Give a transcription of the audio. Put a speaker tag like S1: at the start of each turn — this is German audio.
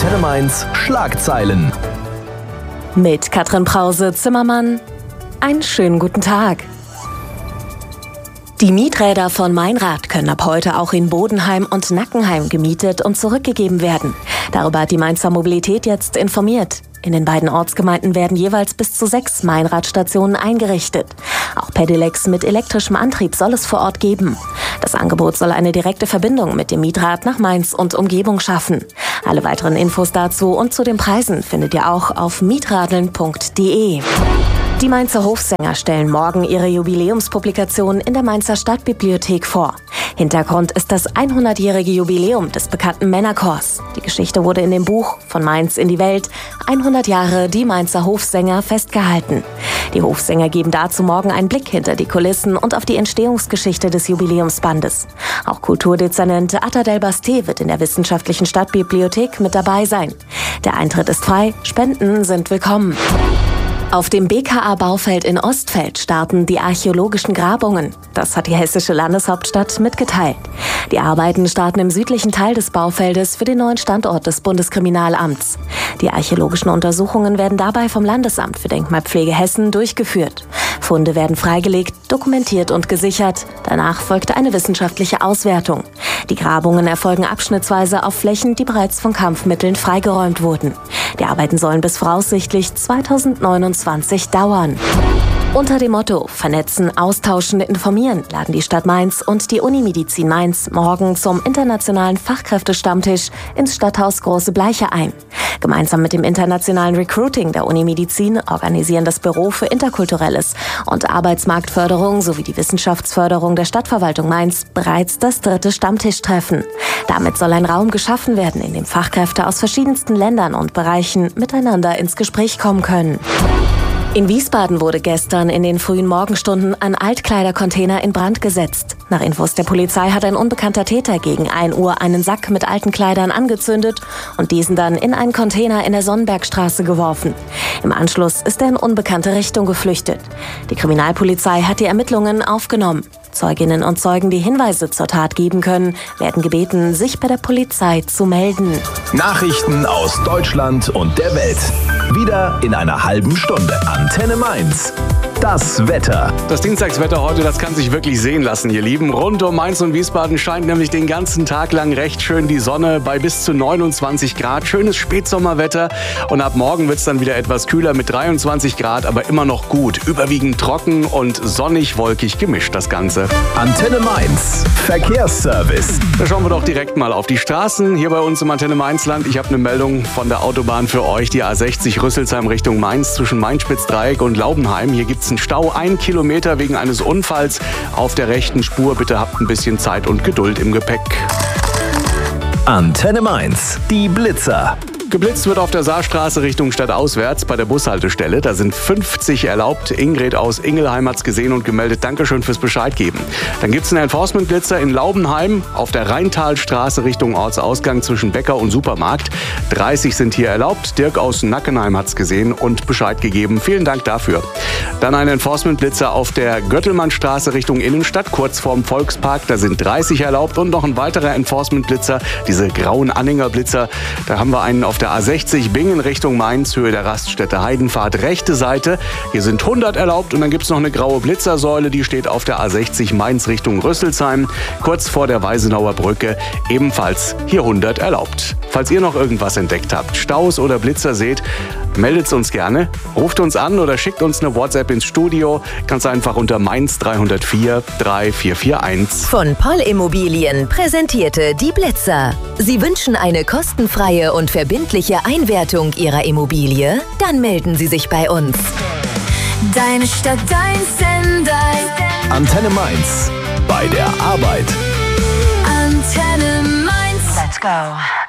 S1: Antenne Mainz Schlagzeilen.
S2: Mit Katrin Prause-Zimmermann. Einen schönen guten Tag. Die Mieträder von Meinrad können ab heute auch in Bodenheim und Nackenheim gemietet und zurückgegeben werden. Darüber hat die Mainzer Mobilität jetzt informiert. In den beiden Ortsgemeinden werden jeweils bis zu 6 Meinradstationen eingerichtet. Auch Pedelecs mit elektrischem Antrieb soll es vor Ort geben. Das Angebot soll eine direkte Verbindung mit dem Mietrad nach Mainz und Umgebung schaffen. Alle weiteren Infos dazu und zu den Preisen findet ihr auch auf mitradeln.de. Die Mainzer Hofsänger stellen morgen ihre Jubiläumspublikation in der Mainzer Stadtbibliothek vor. Hintergrund ist das 100-jährige Jubiläum des bekannten Männerchors. Die Geschichte wurde in dem Buch Von Mainz in die Welt 100 Jahre die Mainzer Hofsänger festgehalten. Die Hofsänger geben dazu morgen einen Blick hinter die Kulissen und auf die Entstehungsgeschichte des Jubiläumsbandes. Auch Kulturdezernent Atta Del Basti wird in der Wissenschaftlichen Stadtbibliothek mit dabei sein. Der Eintritt ist frei, Spenden sind willkommen. Auf dem BKA-Baufeld in Ostfeld starten die archäologischen Grabungen. Das hat die hessische Landeshauptstadt mitgeteilt. Die Arbeiten starten im südlichen Teil des Baufeldes für den neuen Standort des Bundeskriminalamts. Die archäologischen Untersuchungen werden dabei vom Landesamt für Denkmalpflege Hessen durchgeführt. Funde werden freigelegt, dokumentiert und gesichert. Danach folgt eine wissenschaftliche Auswertung. Die Grabungen erfolgen abschnittsweise auf Flächen, die bereits von Kampfmitteln freigeräumt wurden. Die Arbeiten sollen bis voraussichtlich 2029 dauern. Unter dem Motto Vernetzen, Austauschen, Informieren laden die Stadt Mainz und die Unimedizin Mainz morgen zum internationalen Fachkräftestammtisch ins Stadthaus Große Bleiche ein. Gemeinsam mit dem internationalen Recruiting der Unimedizin organisieren das Büro für Interkulturelles und Arbeitsmarktförderung sowie die Wissenschaftsförderung der Stadtverwaltung Mainz bereits das 3. Stammtischtreffen. Damit soll ein Raum geschaffen werden, in dem Fachkräfte aus verschiedensten Ländern und Bereichen miteinander ins Gespräch kommen können. In Wiesbaden wurde gestern in den frühen Morgenstunden ein Altkleidercontainer in Brand gesetzt. Nach Infos der Polizei hat ein unbekannter Täter gegen 1 Uhr einen Sack mit alten Kleidern angezündet und diesen dann in einen Container in der Sonnenbergstraße geworfen. Im Anschluss ist er in unbekannte Richtung geflüchtet. Die Kriminalpolizei hat die Ermittlungen aufgenommen. Zeuginnen und Zeugen, die Hinweise zur Tat geben können, werden gebeten, sich bei der Polizei zu melden.
S1: Nachrichten aus Deutschland und der Welt. Wieder in einer halben Stunde. Antenne Mainz. Das Wetter.
S3: Das Dienstagswetter heute, das kann sich wirklich sehen lassen, ihr Lieben. Rund um Mainz und Wiesbaden scheint nämlich den ganzen Tag lang recht schön die Sonne bei bis zu 29 Grad. Schönes Spätsommerwetter und ab morgen wird es dann wieder etwas kühler mit 23 Grad, aber immer noch gut. Überwiegend trocken und sonnig-wolkig gemischt das Ganze.
S1: Antenne Mainz. Verkehrsservice.
S3: Da schauen wir doch direkt mal auf die Straßen hier bei uns im Antenne Mainzland. Ich habe eine Meldung von der Autobahn für euch, die A60 Rüsselsheim Richtung Mainz zwischen Mainz-Spitzdreieck und Laubenheim. Hier gibt es einen Stau, 1 Kilometer wegen eines Unfalls auf der rechten Spur. Bitte habt ein bisschen Zeit und Geduld im Gepäck.
S1: Antenne Mainz. Die Blitzer.
S3: Geblitzt wird auf der Saarstraße Richtung Stadtauswärts bei der Bushaltestelle. Da sind 50 erlaubt. Ingrid aus Ingelheim hat's gesehen und gemeldet. Dankeschön fürs Bescheid geben. Dann gibt's einen Enforcement-Blitzer in Laubenheim auf der Rheintalstraße Richtung Ortsausgang zwischen Bäcker und Supermarkt. 30 sind hier erlaubt. Dirk aus Nackenheim hat's gesehen und Bescheid gegeben. Vielen Dank dafür. Dann ein Enforcement-Blitzer auf der Göttelmannstraße Richtung Innenstadt, kurz vorm Volkspark. Da sind 30 erlaubt und noch ein weiterer Enforcement-Blitzer, diese grauen Anhängerblitzer. Da haben wir einen auf der A60 Bingen Richtung Mainz, Höhe der Raststätte Heidenfahrt, rechte Seite. Hier sind 100 erlaubt und dann gibt es noch eine graue Blitzersäule, die steht auf der A60 Mainz Richtung Rüsselsheim, kurz vor der Weisenauer Brücke, ebenfalls hier 100 erlaubt. Falls ihr noch irgendwas entdeckt habt, Staus oder Blitzer seht, meldet es uns gerne, ruft uns an oder schickt uns eine WhatsApp ins Studio, ganz einfach unter Mainz 304 3441.
S4: Von Poll Immobilien präsentierte die Blitzer. Sie wünschen eine kostenfreie und verbindliche Einwertung Ihrer Immobilie? Dann melden Sie sich bei uns.
S5: Deine Stadt, dein Sender.
S1: Antenne Mainz. Bei der Arbeit.
S5: Antenne Mainz. Let's go.